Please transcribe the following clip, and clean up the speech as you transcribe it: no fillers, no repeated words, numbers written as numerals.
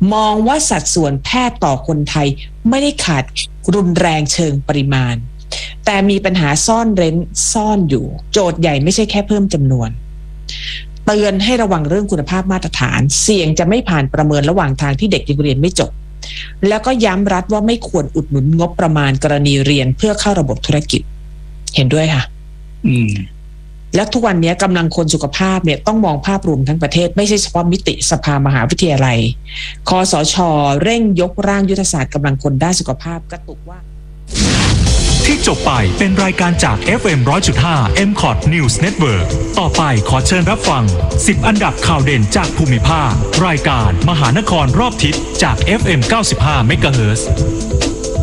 มองว่าสัดส่วนแพทย์ต่อคนไทยไม่ได้ขาดรุนแรงเชิงปริมาณแต่มีปัญหาซ่อนเร้นซ่อนอยู่โจทย์ใหญ่ไม่ใช่แค่เพิ่มจำนวนเตือนให้ระวังเรื่องคุณภาพมาตรฐานเสี่ยงจะไม่ผ่านประเมินระหว่างทางที่เด็กยังเรียนไม่จบแล้วก็ย้ำรัฐว่าไม่ควรอุดหนุนงบประมาณกรณีเรียนเพื่อเข้าระบบธุรกิจเห็นด้วยค่ะแล้วทุกวันนี้กำลังคนสุขภาพเนี่ยต้องมองภาพรวมทั้งประเทศไม่ใช่เฉพาะมิติสภามหาวิทยาลัยคสช.เร่งยกร่างยุทธศาสตร์กำลังคนด้านสุขภาพกระตุกว่าที่จบไปเป็นรายการจาก FM 100.5 MCOT News Network ต่อไปขอเชิญรับฟัง10อันดับข่าวเด่นจากภูมิภาครายการมหานครรอบทิศจาก FM 95 MHz